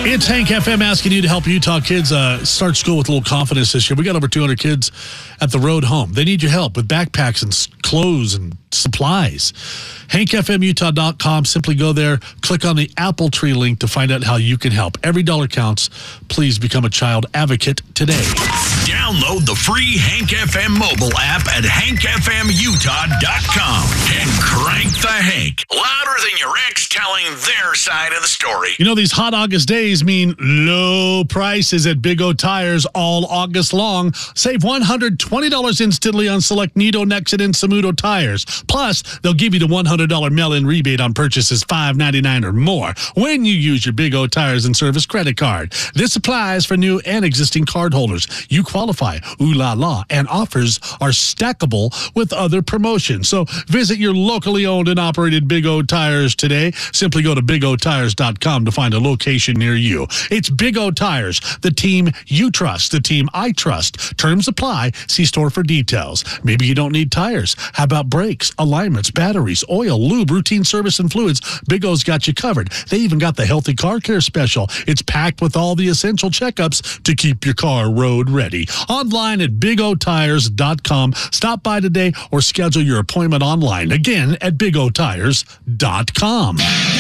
It's Hank FM asking you to help Utah kids start school with a little confidence this year. We got over 200 kids at the road home. They need your help with backpacks and clothes and supplies. HankFMUtah.com. Simply go there, click on the Apple Tree link to find out how you can help. Every dollar counts. Please become a child advocate today. Download the free Hank FM mobile app at HankFMUtah.com and crank the Hank louder than your ex telling their side of the story. You know, these hot August days mean low prices at Big O Tires all August long. Save $120 instantly on select Nito, Nexit, and Samuto tires. Plus, they'll give you the $100 mail-in rebate on purchases $5.99 or more when you use your Big O Tires and Service credit card. This applies for new and existing cardholders. You qualify. Ooh la la. And offers are stackable with other promotions. So visit your locally owned and operated Big O Tires today. Simply go to BigOTires.com to find a location near you. It's Big O Tires, the team you trust, the team I trust. Terms apply. See store for details. Maybe you don't need tires. How about brakes, alignments, batteries, oil, lube, routine service, and fluids? Big O's got you covered. They even got the Healthy Car Care Special. It's packed with all the essential checkups to keep your car road ready. Online at BigOTires.com. Stop by today or schedule your appointment online. Again, at BigOTires.com.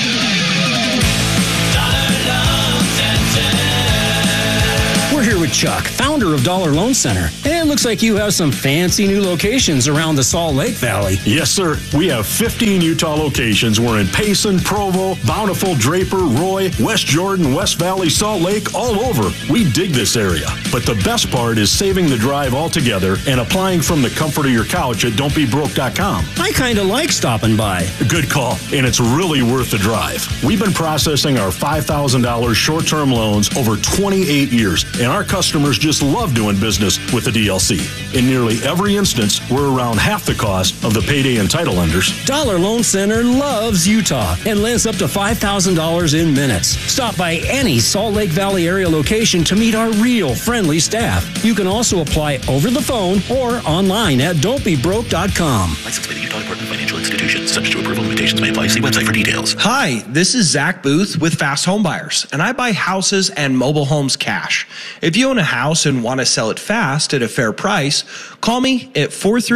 We're here with Chuck, founder of Dollar Loan Center. And it looks like you have some fancy new locations around the Salt Lake Valley. Yes, sir. We have 15 Utah locations. We're in Payson, Provo, Bountiful, Draper, Roy, West Jordan, West Valley, Salt Lake, all over. We dig this area. But the best part is saving the drive altogether and applying from the comfort of your couch at don'tbebroke.com. I kind of like stopping by. Good call, and it's really worth the drive. We've been processing our $5,000 short-term loans over 28 years, and our customers just love doing business with the DLC. In nearly every instance, we're around half the cost of the payday and title lenders. Dollar Loan Center loves Utah and lends up to $5,000 in minutes. Stop by any Salt Lake Valley area location to meet our real friendly staff. You can also apply over the phone or online at don'tbebroke.com. Licensed by the Utah Department of Financial Institutions. Subject to approval, limitations may apply. See website for details. Hi, this is Zach Booth with Fast Home Buyers, and I buy houses and mobile homes cash. If you own a house and want to sell it fast at a fair price, call me at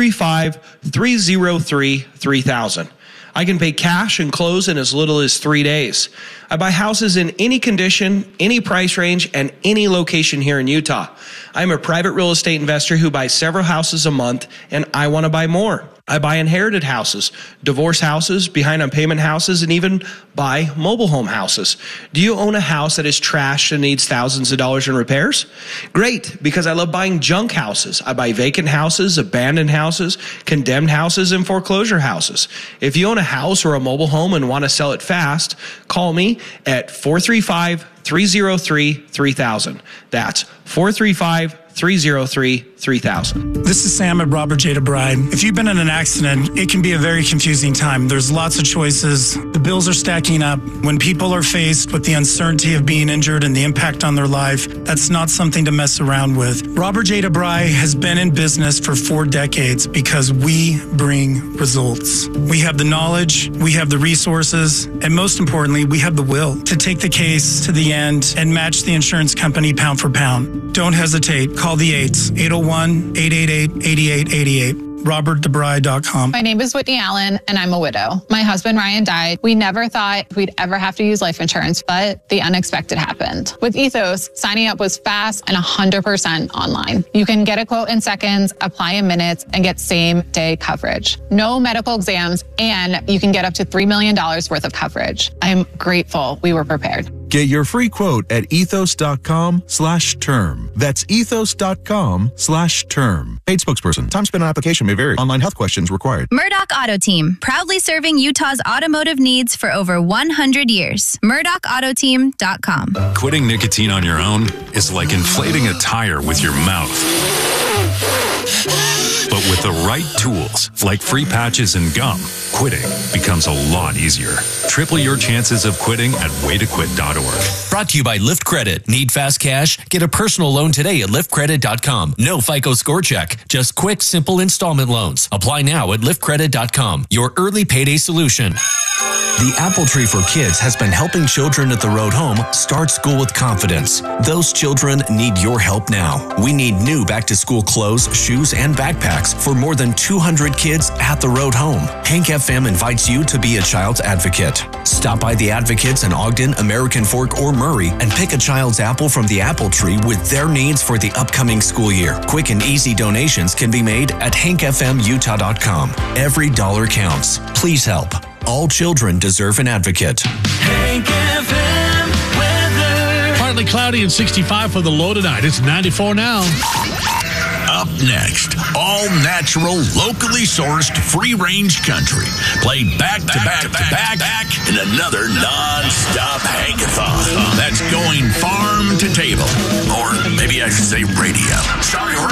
435-303-3000. I can pay cash and close in as little as 3 days. I buy houses in any condition, any price range, and any location here in Utah. I'm a private real estate investor who buys several houses a month, and I want to buy more. I buy inherited houses, divorce houses, behind on payment houses, and even buy mobile home houses. Do you own a house that is trashed and needs thousands of dollars in repairs? Great, because I love buying junk houses. I buy vacant houses, abandoned houses, condemned houses, and foreclosure houses. If you own a house or a mobile home and want to sell it fast, call me at 435-303-3000. That's 435-303-3000. This is Sam at Robert J. DeBride. If you've been in an accident, it can be a very confusing time. There's lots of choices. The bills are stacking up. When people are faced with the uncertainty of being injured and the impact on their life, that's not something to mess around with. Robert J. DeBride has been in business for 4 decades because we bring results. We have the knowledge, we have the resources, and most importantly, we have the will to take the case to the end and match the insurance company pound for pound. Don't hesitate. Call the 8s, 801-888-8888. RobertDeBride.com. My name is Whitney Allen, and I'm a widow. My husband, Ryan, died. We never thought we'd ever have to use life insurance, but the unexpected happened. With Ethos, signing up was fast and 100% online. You can get a quote in seconds, apply in minutes, and get same-day coverage. No medical exams, and you can get up to $3 million worth of coverage. I'm grateful we were prepared. Get your free quote at ethos.com/term. That's ethos.com/term. Paid spokesperson. Time spent on application may vary. Online health questions required. Murdoch Auto Team, proudly serving Utah's automotive needs for over 100 years. MurdochAutoteam.com. Quitting nicotine on your own is like inflating a tire with your mouth. But with the right tools, like free patches and gum, quitting becomes a lot easier. Triple your chances of quitting at waytoquit.org. Brought to you by Lyft Credit. Need fast cash? Get a personal loan today at liftcredit.com. No FICO score check. Just quick, simple installment loans. Apply now at liftcredit.com. Your early payday solution. The Apple Tree for Kids has been helping children at the road home start school with confidence. Those children need your help now. We need new back-to-school clothes, shoes, and backpacks for more than 200 kids at the road home. Hank FM invites you to be a child's advocate. Stop by the Advocates in Ogden, American Fork, or Murray and pick a child's apple from the Apple Tree with their needs for the upcoming school year. Quick and easy donations can be made at hankfmutah.com. Every dollar counts. Please help. All children deserve an advocate. Hank FM weather. Partly cloudy and 65 for the low tonight. It's 94 now. Up next, all natural, locally sourced, free-range country. Played back to back in another non-stop Hankathon. That's going farm to table. Or maybe I should say radio. Sorry,